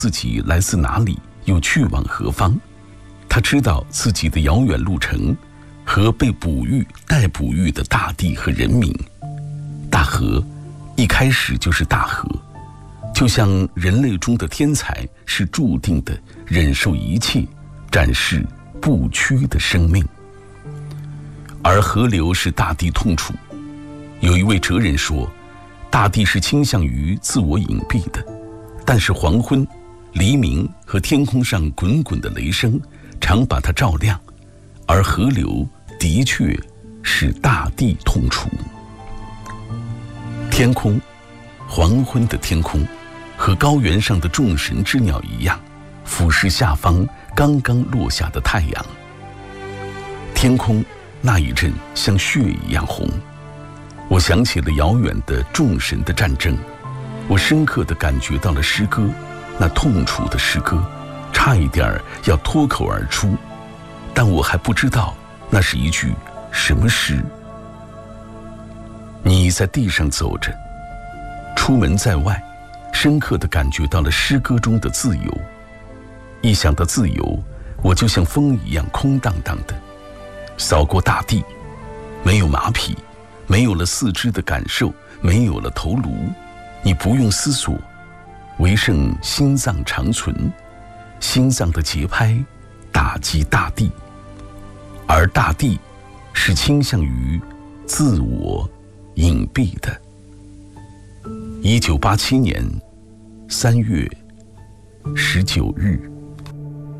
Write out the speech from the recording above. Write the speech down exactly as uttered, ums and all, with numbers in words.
自己来自哪里，又去往何方。他知道自己的遥远路程和被哺育、待哺育的大地和人民。大河一开始就是大河，就像人类中的天才是注定的忍受一切，展示不屈的生命。而河流是大地痛楚。有一位哲人说，大地是倾向于自我隐蔽的，但是黄昏、黎明和天空上滚滚的雷声常把它照亮，而河流的确使大地痛楚。天空，黄昏的天空和高原上的众神之鸟一样，俯视下方刚刚落下的太阳。天空那一阵像血一样红，我想起了遥远的众神的战争，我深刻地感觉到了诗歌，那痛楚的诗歌差一点要脱口而出，但我还不知道那是一句什么诗。你在地上走着，出门在外，深刻地感觉到了诗歌中的自由。一想到自由，我就像风一样空荡荡的扫过大地，没有马匹，没有了四肢的感受，没有了头颅，你不用思索，唯剩心脏长存，心脏的节拍打击大地，而大地是倾向于自我隐蔽的。一九八七年三月十九日。